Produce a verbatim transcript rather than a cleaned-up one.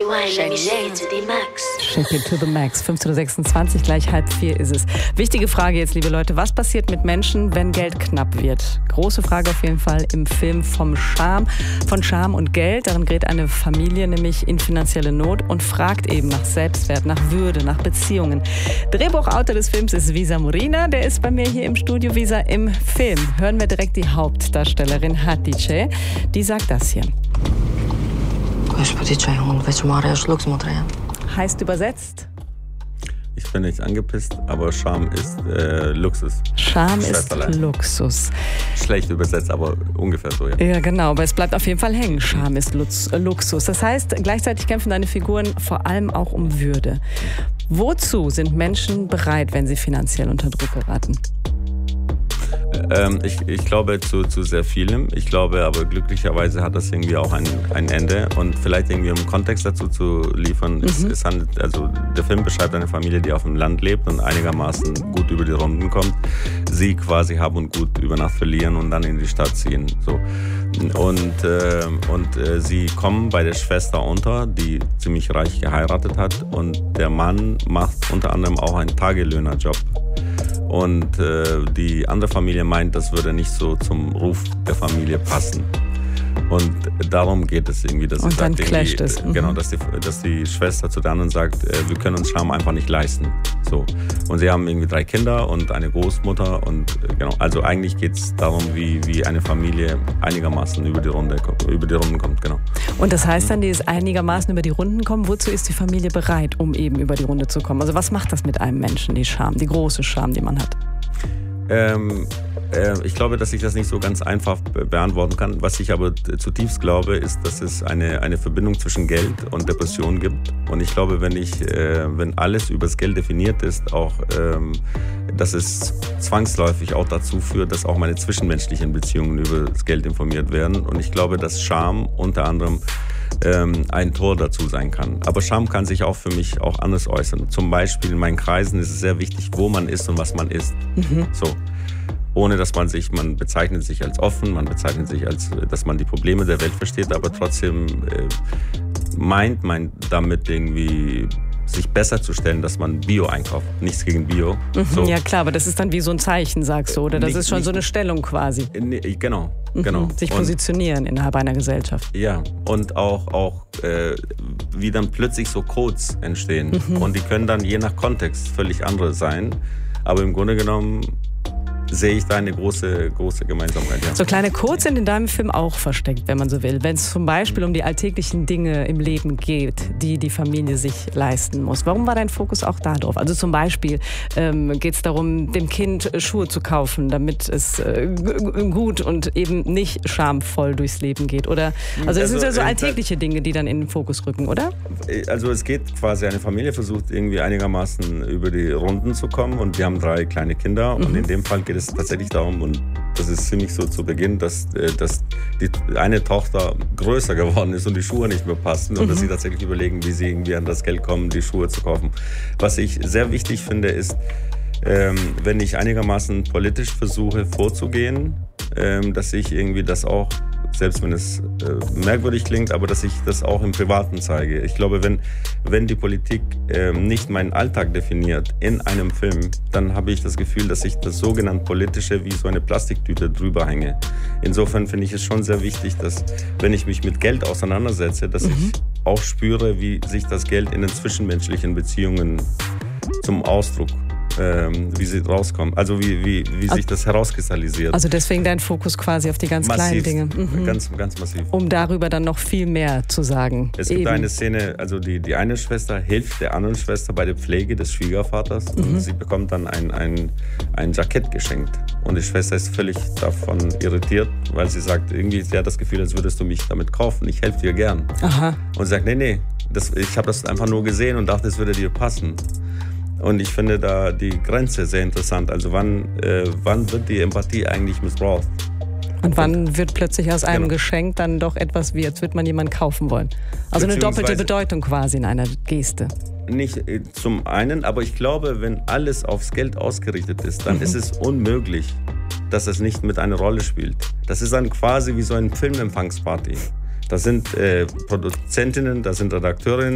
Shake it to the max. Shake it to the max. fünfzehn Uhr sechsundzwanzig, gleich halb vier ist es. Wichtige Frage jetzt, liebe Leute. Was passiert mit Menschen, wenn Geld knapp wird? Große Frage auf jeden Fall im Film vom Scham, von Scham und Geld. Darin gerät eine Familie nämlich in finanzielle Not und fragt eben nach Selbstwert, nach Würde, nach Beziehungen. Drehbuchautor des Films ist Visa Morina. Der ist bei mir hier im Studio. Visa, im Film hören wir direkt die Hauptdarstellerin Hatice. Die sagt das hier. Heißt übersetzt? Ich bin nicht angepisst, aber Scham ist äh, Luxus. Scham ist Luxus. Schlecht übersetzt, aber ungefähr so, ja. Ja, genau, aber es bleibt auf jeden Fall hängen. Scham ist Lutz, äh, Luxus. Das heißt, gleichzeitig kämpfen deine Figuren vor allem auch um Würde. Wozu sind Menschen bereit, wenn sie finanziell unter Druck geraten? Ähm, ich, ich glaube zu, zu sehr vielem. Ich glaube aber glücklicherweise hat das irgendwie auch ein, ein Ende. Und vielleicht irgendwie um Kontext dazu zu liefern, mhm. es, es handelt, also der Film beschreibt eine Familie, die auf dem Land lebt und einigermaßen gut über die Runden kommt. Sie quasi Hab und Gut über Nacht verlieren und dann in die Stadt ziehen. So. Und, äh, und äh, sie kommen bei der Schwester unter, die ziemlich reich geheiratet hat. Und der Mann macht unter anderem auch einen Tagelöhnerjob. Und äh, die andere Familie meint, das würde nicht so zum Ruf der Familie passen. Und darum geht es irgendwie, dass und sie dann sagt, clasht es. Mhm. Genau, dass die, dass die Schwester zu der anderen sagt, äh, wir können uns Scham einfach nicht leisten. So. Und sie haben irgendwie drei Kinder und eine Großmutter und äh, genau. Also eigentlich geht es darum, wie, wie eine Familie einigermaßen über die Runde über die Runden kommt, genau. Und das heißt dann, dieses einigermaßen über die Runden kommen, wozu ist die Familie bereit, um eben über die Runde zu kommen? Also was macht das mit einem Menschen, die Scham, die große Scham, die man hat? Ähm, äh, ich glaube, dass ich das nicht so ganz einfach be- beantworten kann. Was ich aber zutiefst glaube, ist, dass es eine, eine Verbindung zwischen Geld und Depression gibt. Und ich glaube, wenn ich, äh, wenn alles über das Geld definiert ist, auch, ähm, dass es zwangsläufig auch dazu führt, dass auch meine zwischenmenschlichen Beziehungen über das Geld informiert werden. Und ich glaube, dass Scham unter anderem ähm, ein Tor dazu sein kann. Aber Scham kann sich auch für mich auch anders äußern. Zum Beispiel in meinen Kreisen ist es sehr wichtig, wo man ist und was man ist. Mhm. So. Ohne dass man sich, man bezeichnet sich als offen, man bezeichnet sich als, dass man die Probleme der Welt versteht, aber trotzdem äh, meint man damit irgendwie sich besser zu stellen, dass man Bio einkauft. Nichts gegen Bio. Mhm, so. Ja klar, aber das ist dann wie so ein Zeichen, sagst du, oder? Das nicht, ist schon nicht, so eine Stellung quasi. Nee, genau, mhm, genau. Sich und, positionieren innerhalb einer Gesellschaft. Ja, und auch, auch äh, wie dann plötzlich so Codes entstehen. Mhm. Und die können dann je nach Kontext völlig andere sein. Aber im Grunde genommen sehe ich da eine große, große Gemeinsamkeit. Ja. So kleine Codes sind in deinem Film auch versteckt, wenn man so will. Wenn es zum Beispiel um die alltäglichen Dinge im Leben geht, die die Familie sich leisten muss. Warum war dein Fokus auch da drauf? Also zum Beispiel ähm, geht es darum, dem Kind Schuhe zu kaufen, damit es äh, g- gut und eben nicht schamvoll durchs Leben geht. Oder, also es also, sind ja so alltägliche äh, Dinge, die dann in den Fokus rücken, oder? Also es geht quasi, eine Familie versucht irgendwie einigermaßen über die Runden zu kommen und wir haben drei kleine Kinder mhm. und in dem Fall geht es tatsächlich darum, und das ist ziemlich so zu Beginn, dass, dass die eine Tochter größer geworden ist und die Schuhe nicht mehr passen und mhm. dass sie tatsächlich überlegen, wie sie irgendwie an das Geld kommen, die Schuhe zu kaufen. Was ich sehr wichtig finde, ist, ähm, wenn ich einigermaßen politisch versuche vorzugehen, ähm, dass ich irgendwie das auch, selbst wenn es äh, merkwürdig klingt, aber dass ich das auch im Privaten zeige. Ich glaube, wenn, wenn die Politik äh, nicht meinen Alltag definiert in einem Film, dann habe ich das Gefühl, dass ich das sogenannte Politische wie so eine Plastiktüte drüber hänge. Insofern finde ich es schon sehr wichtig, dass, wenn ich mich mit Geld auseinandersetze, dass mhm. ich auch spüre, wie sich das Geld in den zwischenmenschlichen Beziehungen zum Ausdruck Ähm, wie sie rauskommen, also wie, wie, wie sich das herauskristallisiert. Also deswegen dein Fokus quasi auf die ganz massiv, kleinen Dinge. Mhm. Ganz, ganz massiv. Um darüber dann noch viel mehr zu sagen. Es gibt Eben. eine Szene, also die, die eine Schwester hilft der anderen Schwester bei der Pflege des Schwiegervaters mhm. und sie bekommt dann ein, ein, ein Jackett geschenkt. Und die Schwester ist völlig davon irritiert, weil sie sagt, irgendwie, sie hat das Gefühl, als würdest du mich damit kaufen, ich helfe dir gern. Aha. Und sie sagt, nee, nee, das, ich habe das einfach nur gesehen und dachte, es würde dir passen. Und ich finde da die Grenze sehr interessant. Also wann, äh, wann wird die Empathie eigentlich missbraucht? Und wann wird plötzlich aus einem genau. Geschenk dann doch etwas wie, als würde man jemanden kaufen wollen? Also eine doppelte Bedeutung quasi in einer Geste. Nicht zum einen, aber ich glaube, wenn alles aufs Geld ausgerichtet ist, dann mhm. ist es unmöglich, dass es nicht mit einer Rolle spielt. Das ist dann quasi wie so eine Filmempfangsparty. Da sind äh, Produzentinnen, da sind Redakteurinnen,